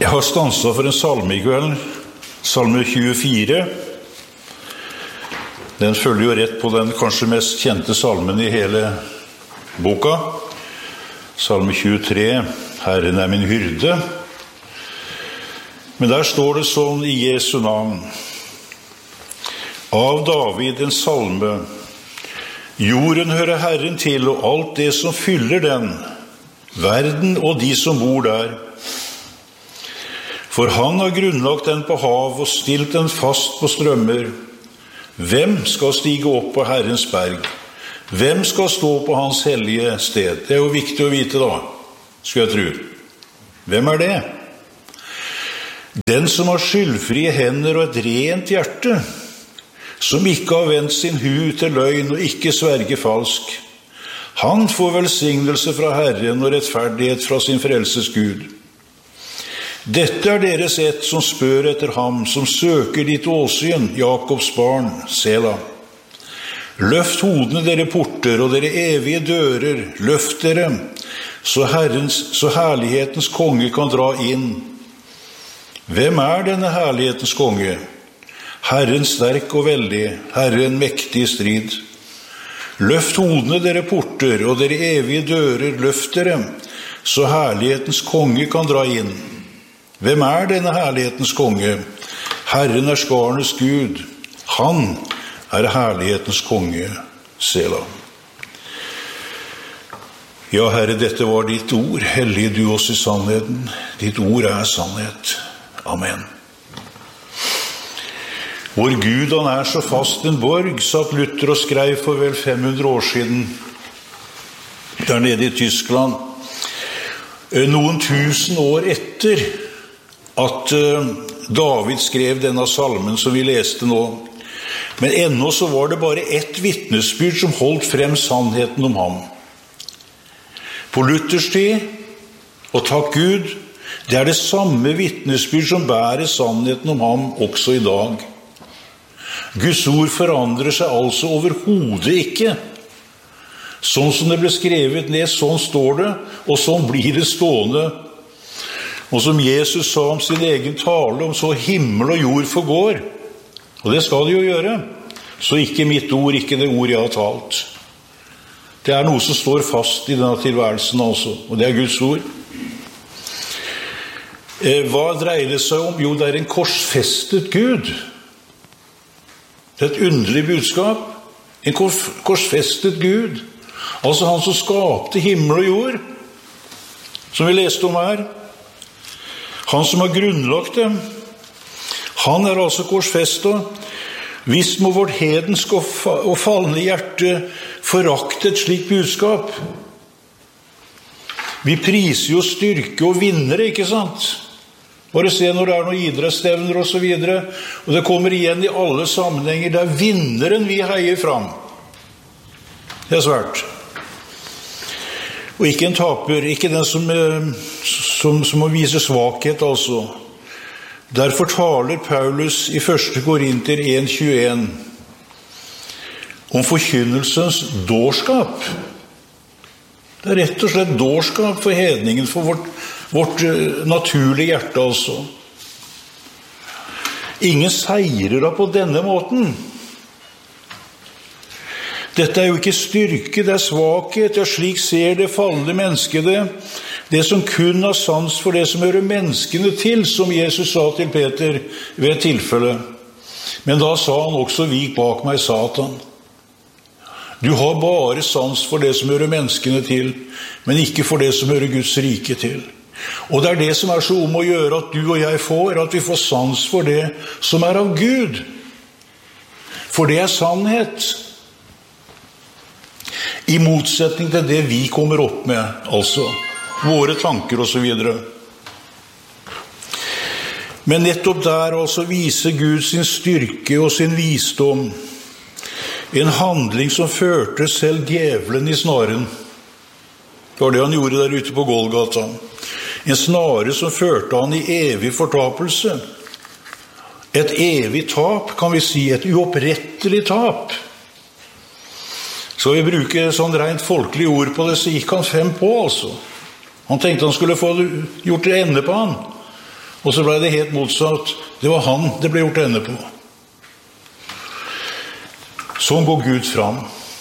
Jeg har stanset for en salme I kveld, salme 24. Den følger jo rett på den kanskje mest kjente salmen I hele boka. Salme 23, Herren min hyrde. Men der står det sånn I Jesu navn. Av David en salme. Jorden hører Herren til, og alt det som fyller den, verden og de som bor der. For han har grunnlagt den på hav og stilt den fast på strømmer. Hvem skal stige opp på Herrens berg? Hvem skal stå på hans hellige sted? Det jo viktig å vite da, skal jeg tro. Hvem det? Den som har skyldfrie hender og et rent hjerte, som ikke har vendt sin hu til løgn og ikke sverger falsk. Han får velsignelse fra Herren og rettferdighet fra sin frelses Gud. Dette deres ett som spør etter ham, som søker ditt åsyn, Jakobs barn, Sela. Løft hodene dere porter, og dere evige dører, løft dere, så herlighetens konge kan dra inn. Hvem denne herlighetens konge? Herren sterk og veldig, Herren mektig I strid. Løft hodene dere porter, og dere evige dører, løft dere, så herlighetens konge kan dra inn. Hvem denne herlighetens konge? Herren skarenes Gud. Han herlighetens konge, Sela. Ja, Herre, dette var ditt ord. Hellige du oss I sannheten. Ditt ord sannhet. Amen. Vår Gud, han så fast en borg, satt Luther og skrev for vel 500 år siden, der nede I Tyskland. Noen tusen år etter at David skrev denne salmen som vi leste nå. Men ennå så var det bare ett vittnesbyrd som holdt frem sannheten om ham. På Luthers tid, og takk Gud, det det samme vittnesbyrd som bærer sannheten om ham også I dag. Guds ord forandrer seg altså overhodet ikke. Sånn som det ble skrevet ned, sånn står det, og sånn blir det stående. Og som Jesus sa om sin egen tale, om så himmel og jord forgår, og det skal det jo gjøre, så ikke mitt ord, ikke det ord jeg har talt. Det noe som står fast I denne tilværelsen altså, og det Guds ord. Hva dreier det seg om? Jo, det en korsfestet Gud. Det et underlig budskap. En korsfestet Gud. Altså han som skapte himmel og jord, som vi leste om her. Han som har grunnlagt dem, han altså korsfestet. Hvis må vårt hedensk og fallende hjerte forakte et slikt budskap. Vi priser jo styrke og vinnere, ikke sant? Bare se når det noen idrettsstevner og så videre, og det kommer igjen I alle sammenhenger, det vinneren vi heier fram. Det svært. Og ikke en taper, ikke den som må vise svakhet altså. Derfor taler Paulus I 1. Korinter 1:21 om forkynnelsens dårskap. Det rett og slett dårskap for hedningen, for vårt naturlige hjerte altså. Ingen seirer da på denne måten. Dette jo ikke styrke, det svakhet, og slik ser det fallende mennesket det som kun har sans for det som hører menneskene til, som Jesus sa til Peter ved et tilfelle. Men da sa han også, vik bak meg, Satan. Du har bare sans for det som hører menneskene til, men ikke for det som hører Guds rike til. Og det det som så om å gjøre at du og jeg får, at vi får sans for det som av Gud. For det sannhet. I motsetning til det vi kommer opp med, altså våre tanker og så videre. Men nettopp der altså viser Gud sin styrke og sin visdom. En handling som førte selv djevelen I snaren. Det var det han gjorde der ute på Golgata. En snare som førte han I evig fortapelse. Et evig tap, kan vi si, et uopprettelig tap. Skal vi bruke sånn rent folkelig ord på det, så gikk han 5 på, altså. Han tenkte han skulle få gjort det ende på han. Og så ble det helt motsatt. Det var han det ble gjort ende på. Sånn går Gud fram.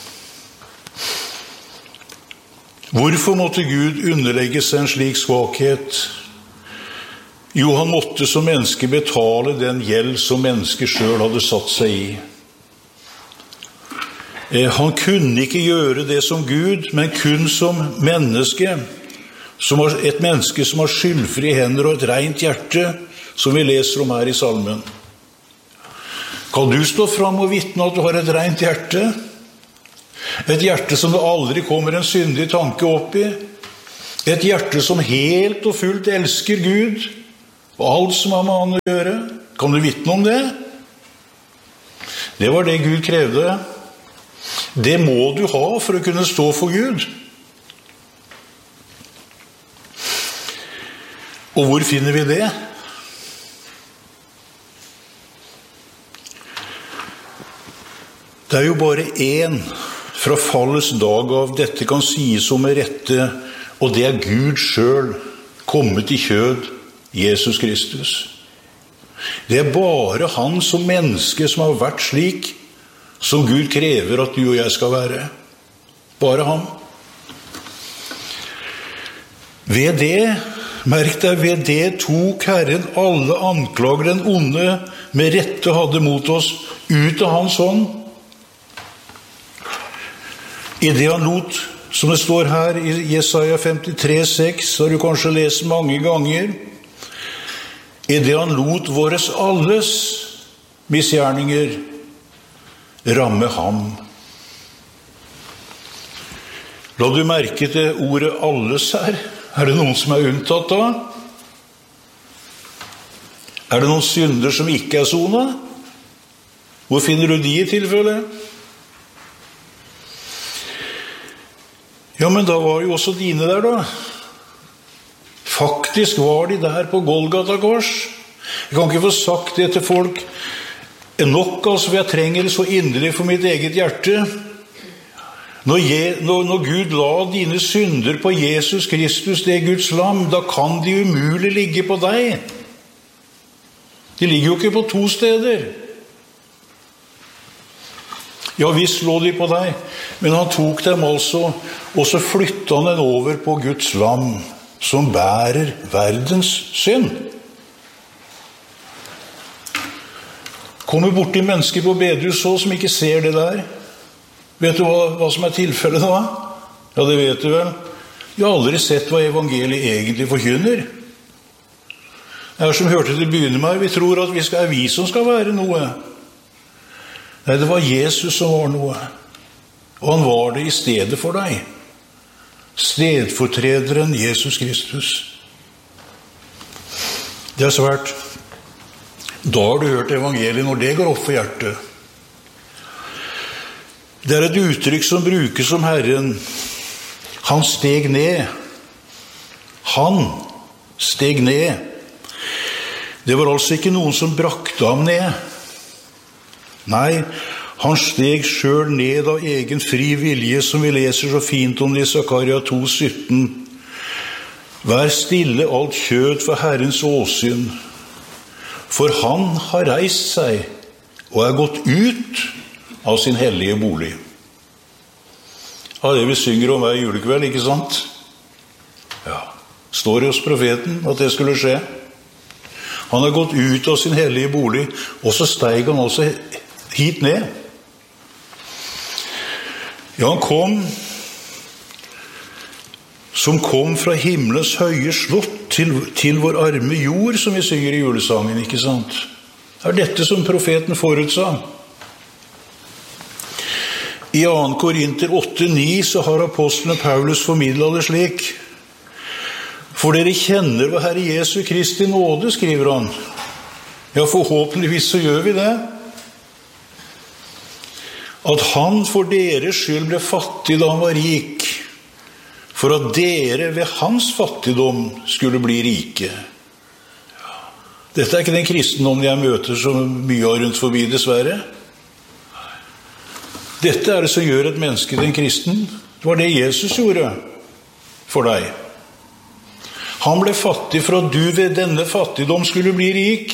Hvorfor måtte Gud underlegge seg en slik svakhet? Jo, han måtte som menneske betale den gjeld som mennesket selv hadde satt seg i. Han kunne ikke gjøre det som Gud, men kun som menneske. Et menneske som har skyldfrie hender og et rent hjerte, som vi leser om her i salmen. Kan du stå fram og vitne at du har et rent hjerte? Et hjerte som det aldri kommer en syndig tanke opp i? Et hjerte som helt og fullt elsker Gud og alt som har med han å gjøre? Kan du vitne om det? Det var det Gud krevde. Det må du ha for å kunne stå for Gud. Og hvor finner vi det? Det er jo bare én fra fallets dag av dette kan sies om med rette, og det er Gud selv, kommet i kjød, Jesus Kristus. Det er bare han som menneske som har vært slik, som Gud krever at du og jeg skal være. Bare han. Ved det, merk deg, ved det tok Herren alle anklager den onde med rette hadde mot oss ut av hans hånd. I det han lot, som det står her i Jesaja 53,6, har du kanskje lest mange ganger, i det han lot våres alles misgjerninger ramme ham. La du merke til ordet alles her? Er det noen som er unntatt da? Er det noen synder som ikke er sonet? Hvor finner du de i tilfelle? Ja, men da var jo også dine der da. Faktisk var de der på Golgata kors. Jeg kan ikke få sagt det til folk nok, altså, for jeg trenger det så inderlig for mitt eget hjerte. Når Gud la dine synder på Jesus Kristus, det Guds lam, da kan de umulig ligge på deg. De ligger jo ikke på to steder. Ja, visst lå de på deg, men han tok dem altså, og så flyttet han den over på Guds lam, som bærer verdens synd. Kommer bort til mennesker på bedehus så som ikke ser det der. Vet du hva som er tilfellet da? Ja, det vet du vel. Jeg har aldri sett hva evangeliet egentlig forkynner. Det er som hørte til å begynne med, vi tror at det er vi som skal være noe. Nei, det var Jesus som var noe. Og han var det i stedet for deg. Stedfortrederen Jesus Kristus. Det er svært. Da har du hørt evangeliet når det går opp for hjertet. Det er et uttrykk som brukes om Herren. Han steg ned. Han steg ned. Det var altså ikke noen som brakte ham ned. Nei, han steg selv ned av egen fri vilje, som vi leser så fint om det i Zakaria 2,17. Vær stille alt kjød for Herrens åsyn, for han har reist seg og er gått ut av sin hellige bolig. Ja, det vi synger om hver julekveld, ikke sant? Ja, står det hos profeten at det skulle skje. Han har gått ut av sin hellige bolig, og så steg han altså hit ned. Ja, han kom, som kom fra himmelens høye slott til vår arme jord, som vi synger i julesangen, ikke sant? Det er dette som profeten forutsa. I 2. Korinter 8,9 så har apostlene Paulus formidlet det slik. For dere kjenner hva Herre Jesu Kristi nåde, skriver han. Ja, forhåpentligvis så gjør vi det. At han for deres skyld ble fattig da han var rik, for at dere ved hans fattigdom skulle bli rike. Dette er ikke den kristendommen jeg møter så mye av rundt forbi, dessverre. Dette er det som gjør et menneske til en kristen. Det var det Jesus gjorde for deg. Han ble fattig for at du ved denne fattigdom skulle bli rik.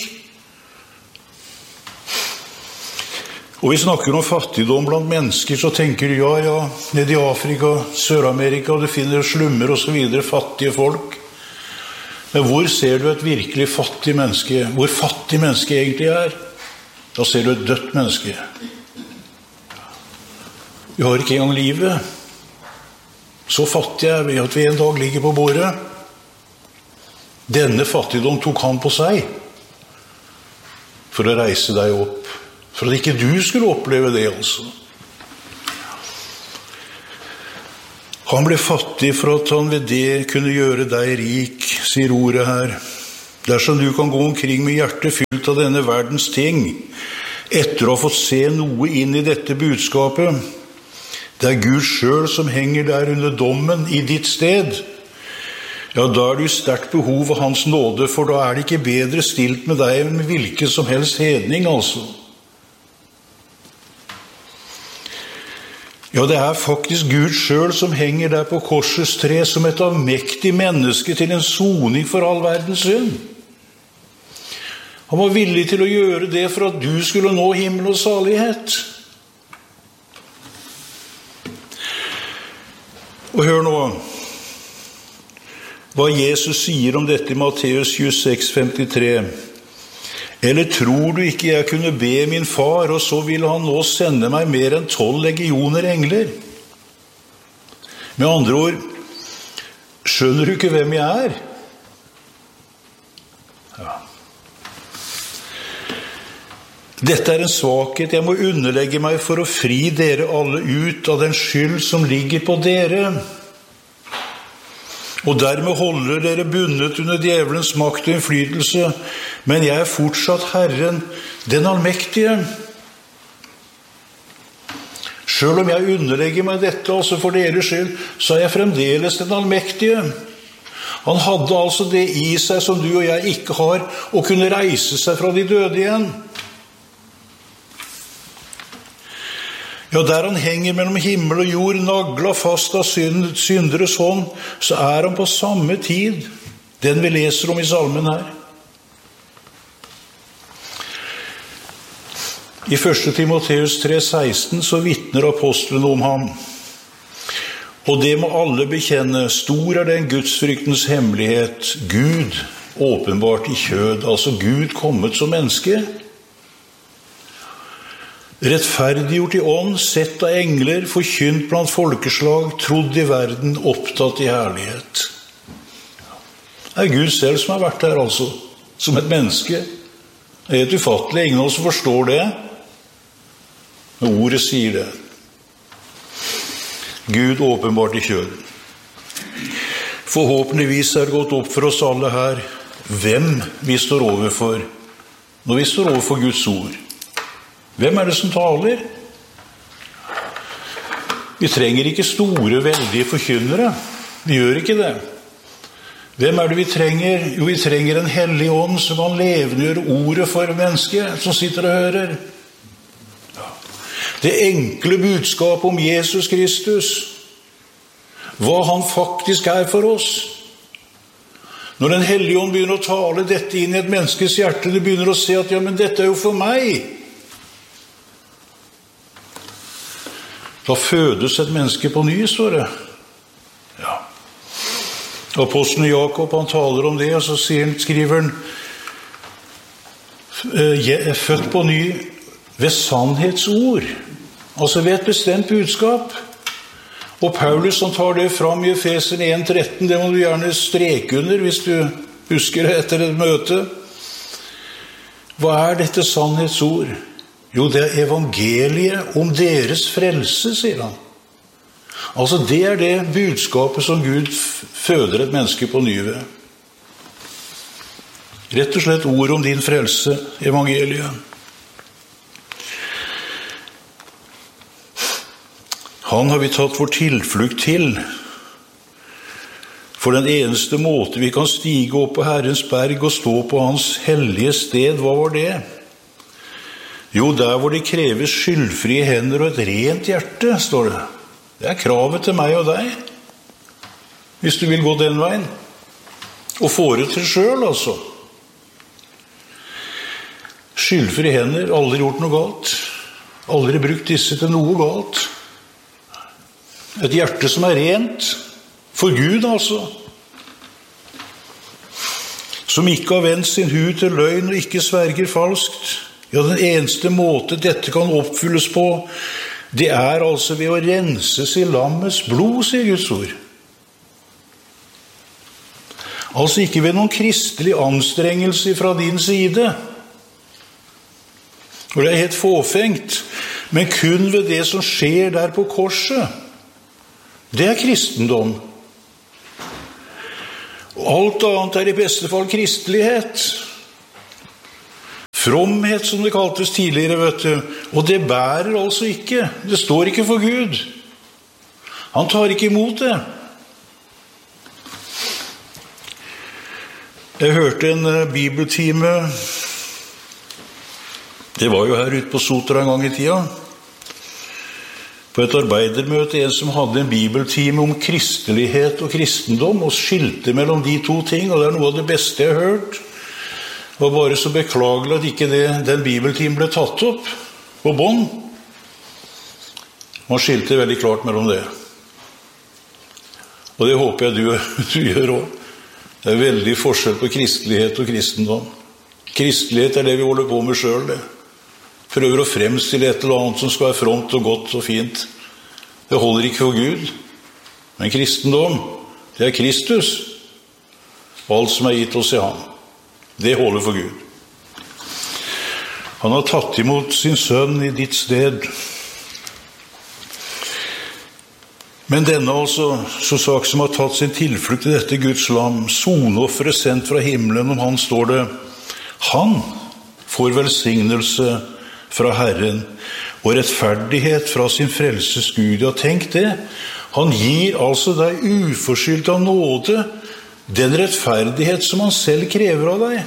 Og vi snakker om fattigdom blant mennesker, så tenker du, ja, nede i Afrika, Sør-Amerika, du finner slummer og så videre, fattige folk. Men hvor ser du et virkelig fattig menneske? Hvor fattig menneske egentlig er? Da ser du et dødt menneske. Vi har ikke engang livet. Så fattige er vi at vi en dag ligger på bordet. Denne fattigdom tok han på seg for å reise deg opp, for at ikke du skulle oppleve det altså. Han ble fattig for at han ved det kunne gjøre deg rik, sier ordet her. Dersom du kan gå omkring med hjertet fylt av denne verdens ting, etter å ha fått se noe inn i dette budskapet, det er Gud selv som henger der under dommen i ditt sted, ja, da er du i sterkt behov av hans nåde, for da er det ikke bedre stilt med deg enn med hvilken som helst hedning, altså. Ja, det er faktisk Gud selv som henger der på korsets tre som et avmektig menneske til en soning for all verdens synd. Han var villig til å gjøre det for at du skulle nå himmel og salighet. Og hør nå hva Jesus sier om dette i Matteus 26:53. Eller tror du ikke jeg kunne be min far, og så vil han nå sende meg mer enn 12 legioner engler? Med andre ord, skjønner du ikke hvem jeg er? Ja. Dette er en svakhet, jeg må underlegge meg for å fri dere alle ut av den skyld som ligger på dere. Og dermed holder dere bundet under djevelens makt og innflytelse, men jeg er fortsatt Herren, den allmektige. Selv om jeg underlegger meg dette altså for deres skyld, så er jeg fremdeles den allmektige. Han hadde altså det i seg som du og jeg ikke har, å kunne reise seg fra de døde igjen. Ja, der han henger mellom himmel og jord, naglet fast av synderes hånd, så er han på samme tid, den vi leser om i salmen her. I 1. Timoteus 3,16 så vittner apostelen om ham. Og det må alle bekjenne, stor er den gudsfryktens hemmelighet, Gud åpenbart i kjød, altså Gud kommet som menneske. Rettferdiggjort i ånd, sett av engler, forkynt blant folkeslag, trodd i verden, opptatt i herlighet. Det er Gud selv som har vært der altså, som et menneske. Det er helt ufattelig, ingen av oss forstår det. Men ordet sier det. Gud åpenbart i kjøden. Forhåpentligvis er det gått opp for oss alle her, hvem vi står overfor, når vi står overfor Guds ord. Hvem er det som taler? Vi trenger ikke store, veldige forkynnere. Vi gjør ikke det. Hvem er det vi trenger? Jo, vi trenger en hellig ånd som kan levendegjøre ordet for mennesket som sitter og hører. Det enkle budskapet om Jesus Kristus. Hva han faktisk er for oss. Når den hellige ånd begynner å tale dette inn i et menneskes hjerte, du begynner å se at ja, men dette er jo for meg. Da fødes et menneske på ny, står det. Ja. Apostelen Jakob, han taler om det, og så skriver han, født på ny ved sannhetsord. Altså ved et bestemt budskap. Og Paulus, han tar det fram i Efeserne 1,13, det må du gjerne streke under hvis du husker det etter et møte. Hva er dette sannhetsord? Jo, det er evangeliet om deres frelse, sier han. Altså, det er det budskapet som Gud føder et menneske på ny ved. Rett og slett ord om din frelse, evangeliet. Han har vi tatt vår tilflukt til. For den eneste måte vi kan stige opp på Herrens berg og stå på hans hellige sted, hva var det? Jo, der hvor det kreves skyldfrie hender og et rent hjerte, står det. Det er kravet til meg og deg, hvis du vil gå den veien. og får det til selv, altså. Skyldfrie hender, aldri gjort noe galt. Aldri brukt disse til noe galt. Et hjerte som rent, for Gud altså. Som ikke har vendt sin hud til løgn og ikke sverger falskt. Ja, den eneste måte dette kan oppfylles på, det altså ved å renses i lammets blod, sier Guds ord. Altså ikke ved noen kristelig anstrengelse fra din side. Og det helt fåfengt, men kun ved det som skjer der på korset. Det kristendom. Og alt annet i beste fall kristelighet. Fromhet, som det kaltes tidligere, vet du. Og det bærer altså ikke. Det står ikke for Gud. Han tar ikke imot det. Jeg hørte en bibeltime. Det var jo her ute på Sotra en gang i tida. På et arbeidermøte, en som hadde en bibeltime om kristelighet og kristendom, og skilte mellom de to ting, og det noe av det beste jeg har hørt. Det var bare så beklagelig at ikke den bibeltimen ble tatt opp på bånd. Man skilte veldig klart mellom det. Og det håper jeg du gjør også. Det veldig forskjell på kristelighet og kristendom. Kristelighet det vi holder på med selv, det. Prøver å fremstille et eller annet som skal være fromt og godt og fint. Det holder ikke for Gud. Men kristendom, det Kristus. Og alt som gitt oss i ham. Det holder for Gud. Han har tatt imot sin sønn i ditt sted. Men denne altså, så sak som har tatt sin tilflukt til dette Guds lam, sonofferet sendt fra himmelen, om han står det, han får velsignelse fra Herren, og rettferdighet fra sin frelses Gud. Ja, tenk det. Han gir altså deg uforskyldt av nåde den rettferdighet som han selv krever av deg.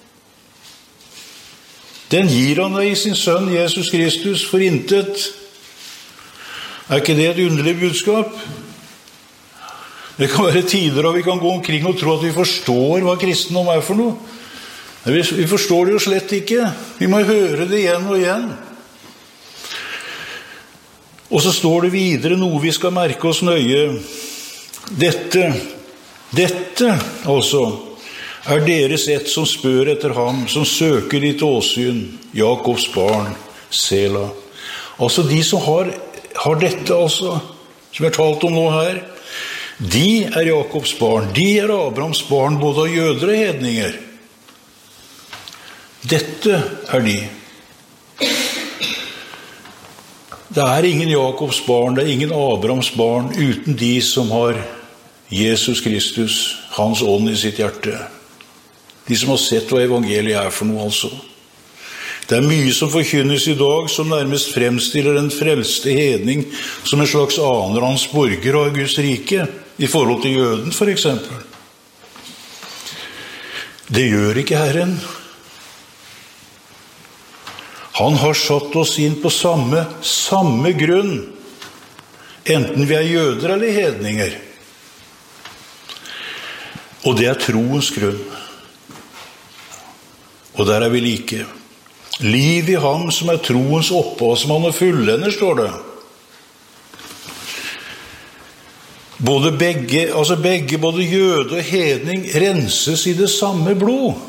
Den gir han deg i sin sønn Jesus Kristus for intet. Ikke det et underlig budskap? Det kan være tider da vi kan gå omkring og tro at vi forstår hva kristendom for noe. Vi forstår det jo slett ikke. Vi må høre det igjen og igjen. Og så står det videre noe vi skal merke oss nøye. Dette altså, deres ett som spør etter ham, som søker ditt åsyn, Jakobs barn, Sela. Altså de som har dette altså, som jeg har talt om nå her, de Jakobs barn, de Abrahams barn, både av jøder og hedninger. Dette de. Det ingen Jakobs barn, det ingen Abrahams barn uten de som har Jesus Kristus, hans ånd i sitt hjerte. De som har sett hva evangeliet for noe altså. Det mye som forkynnes i dag som nærmest fremstiller den frelste hedning som en slags annenrangs borger av Guds rike i forhold til jøden for eksempel. Det gjør ikke Herren. Han har satt oss inn på samme grunn, enten vi jøder eller hedninger. Og det troens grunn. Og der vi like. Liv i ham som troens opphavsmann og fullender, står det. Både jøde og hedning renses i det samme blod.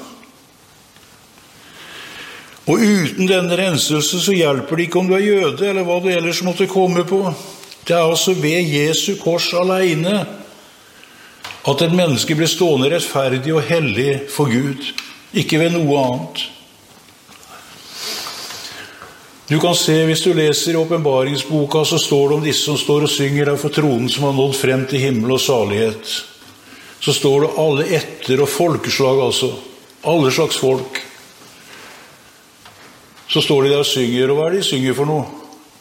Og uten denne renselse så hjelper det ikke om du jøde, eller hva du ellers måtte komme på. Det altså ved Jesu kors alene at et menneske blir stående rettferdig og hellig for Gud, ikke ved noe annet. Du kan se, hvis du leser i åpenbaringsboka, så står det om disse som står og synger der for tronen som har nådd frem til himmel og salighet. Så står det alle etter og folkeslag, altså. Alle slags folk. Så står de der og synger, og hva de synger for noe?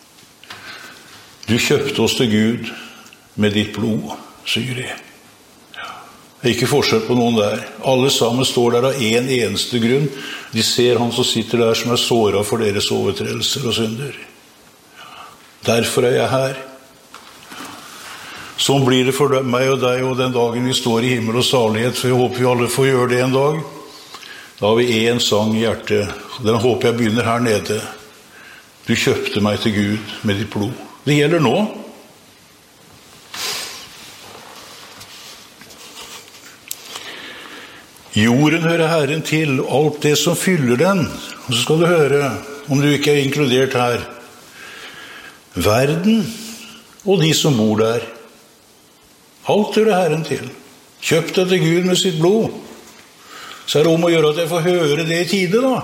Du kjøpte oss til Gud med ditt blod, synger de. Det ikke forskjell på noen der. Alle sammen står der av en eneste grunn. De ser han som sitter der som såret for deres overtredelser og synder. Derfor jeg her. Sånn blir det for meg og deg og den dagen vi står i himmel og salighet, for jeg håper vi alle får gjøre det en dag. Da har vi en sang i hjertet, og den håper jeg begynner her nede. Du kjøpte meg til Gud med ditt blod. Det gjelder nå. Jorden hører Herren til, alt det som fyller den. Og så skal du høre, om du ikke er inkludert her, verden og de som bor der. Alt hører Herren til. Kjøpt deg til Gud med sitt blod. Så er det om å gjøre at jeg får høre det i tide, da.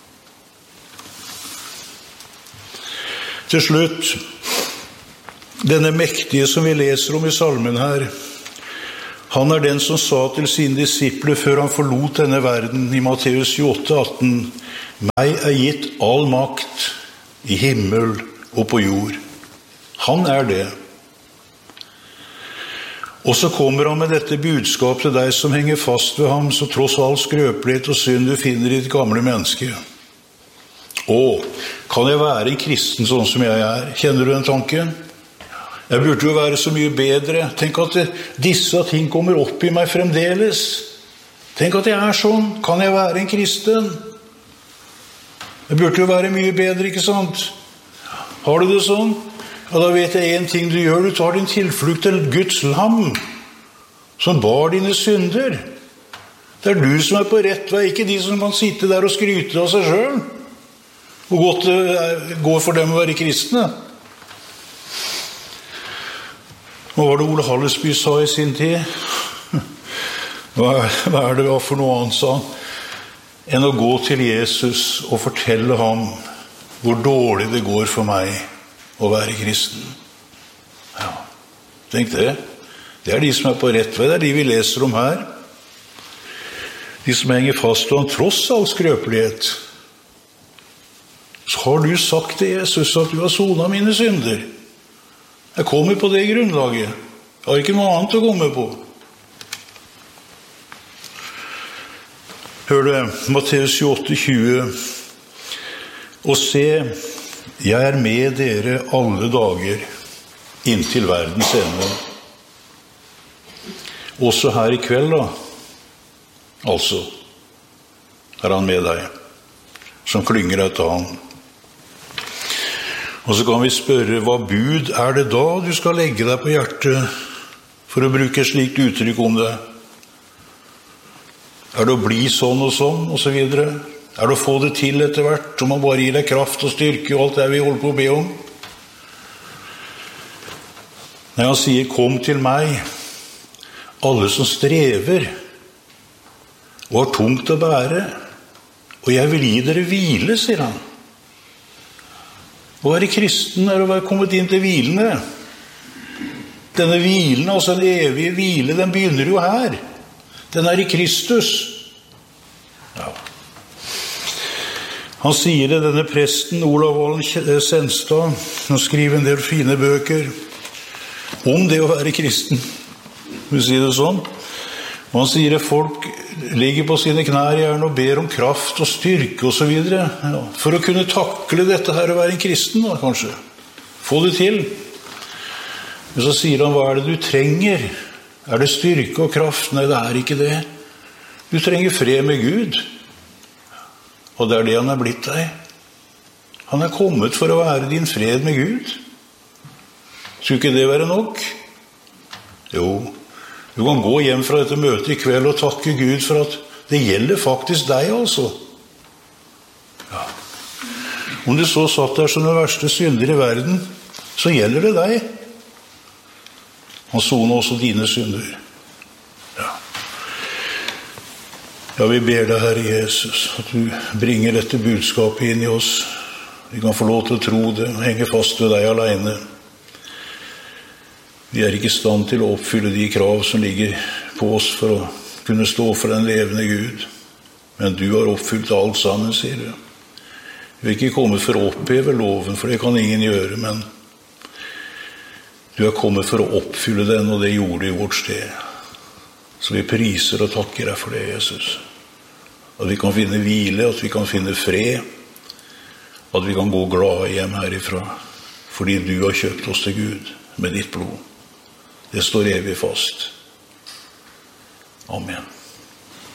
Til slutt, denne mektige som vi leser om i salmen her, han er den som sa til sine disipler før han forlot denne verden i Matteus 28:18, meg er gitt all makt i himmel og på jord. Han er det. Og så kommer han med dette budskap til deg som henger fast ved ham, så tross all skrøpelighet og synd du finner i ditt gamle menneske. Kan jeg være en kristen sånn som jeg er? Kjenner du den tanken? Jeg burde jo være så mye bedre. Tenk at disse ting kommer opp i meg fremdeles. Tenk at jeg er sånn. Kan jeg være en kristen? Jeg burde jo være mye bedre, ikke sant? Har du det sånn? Og da vet jeg en ting du gjør. Du tar din tilflukt til Guds lam, som bar dine synder. Det er du som er på rett vei, ikke de som kan sitte der og skryte av seg selv. Hvor godt det går for dem å være kristne. Hva var det Ole Hallesby sa i sin tid? Hva er det for noe annet, sa han, enn å gå til Jesus og fortelle ham hvor dårlig det går for meg å være kristen. Ja, tenk det. Det er de som er på rett vei, det er de vi leser om her. De som henger fast og tross all skrøpelighet. Så har du sagt til Jesus at du har sonet mine synder. Jeg kommer på det grunnlaget. Jeg har ikke noe annet å komme på. Hør det, Matteus 28:20. Og se, jeg er med dere alle dager inntil verdens ende. Også her i kveld da, altså, er han med deg, som klynger etter han. Og så kan vi spørre, hva bud er det da du skal legge deg på hjertet, for å bruke et slikt uttrykk om det? Er det å bli sånn og sånn, og så videre? Er det å få det til etter hvert, om man bare gir deg kraft og styrke og alt det vi holder på å be om? Når han sier, kom til meg, alle som strever og har tungt å bære, og jeg vil gi dere hvile, sier han. Å være kristen er å være kommet inn til hvilene. Denne hvilen, altså en evig hvile, den begynner jo her. Den er i Kristus. Ja. Han sier det, denne presten, Olav Valen Senstad, han skriver en del fine bøker om det å være kristen. Vi sier det sånn. Og han sier at folk ligger på sine knær gjerne og ber om kraft og styrke og så videre. Ja, for å kunne takle dette her å være en kristen, da, kanskje. Få det til. Men så sier han, hva er det du trenger? Er det styrke og kraft? Nei, det er ikke det. Du trenger fred med Gud. Og det er det han er blitt deg. Han er kommet for å være din fred med Gud. Skulle ikke det være nok? Jo, du kan gå hjem fra dette møtet i kveld og takke Gud for at det gjelder faktisk deg, altså. Ja. Om du så satt der som den verste synder i verden, så gjelder det deg. Han soner også dine synder. Ja. Ja, vi ber deg, Herre Jesus, at du bringer dette budskapet inn i oss. Vi kan få lov til å tro det og henge fast ved deg alene. Vi er ikke i stand til å oppfylle de krav som ligger på oss for å kunne stå for den levende Gud. Men du har oppfylt alt sammen, sier du. Vi er ikke kommet for å oppheve loven, for det kan ingen gjøre, men du har kommet for å oppfylle den, og det gjorde du i vårt sted. Så vi priser og takker deg for det, Jesus. At vi kan finne hvile, at vi kan finne fred, at vi kan gå glade hjem herifra, fordi du har kjøpt oss til Gud med ditt blod. Det står evig fast. Amen.